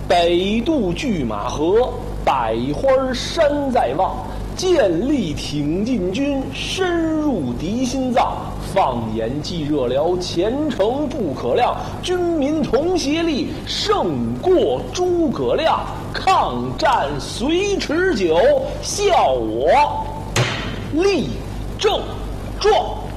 北渡拒马河，百花山在望。建立挺进军，深入敌心脏。放眼既热辽，前程不可量。军民同协力，胜过诸葛亮。抗战虽持久，效我立正壮。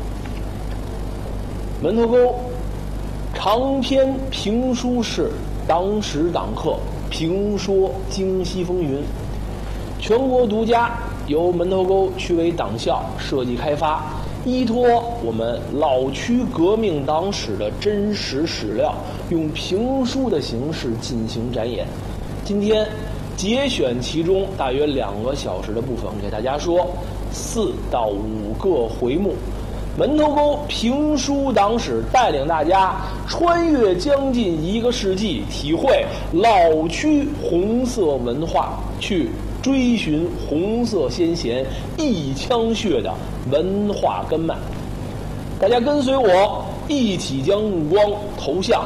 门头沟长篇评书式党史党课，评说京西风云，全国独家，由门头沟区委党校设计开发，依托我们老区革命党史的真实史料，用评书的形式进行展演。今天节选其中大约2个小时的部分，给大家说4到5个回目。门头沟评书党史带领大家穿越将近1个世纪，体会老区红色文化，去追寻红色先贤一腔血的文化根脉。大家跟随我一起将目光投向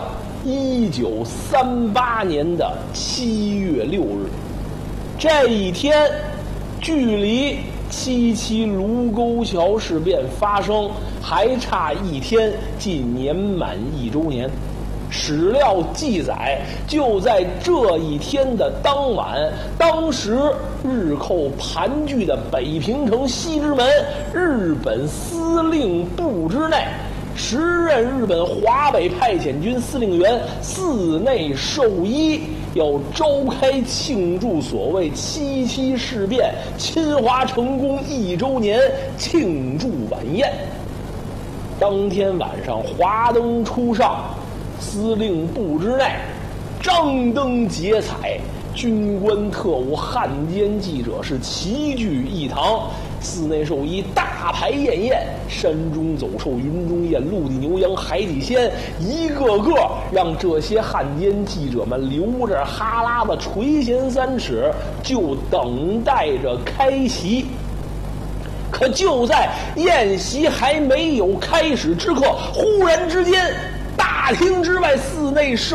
1938年的7月6日，这一天距离77卢沟桥事变发生还差1天，近年满1周年。史料记载，就在这一天的当晚，当时日寇盘踞的北平城西直门日本司令部之内，时任日本华北派遣军司令员寺内寿一要召开庆祝所谓77事变侵华成功1周年庆祝晚宴。当天晚上华灯初上，司令部之内张灯结彩，军官特务汉奸记者是齐聚一堂。寺内寿一大排宴宴，山中走兽，云中雁，陆地牛羊，海底鲜，一个个让这些汉奸记者们流着哈喇子垂涎3尺，就等待着开席。可就在宴席还没有开始之刻，忽然之间，大厅之外寺内寿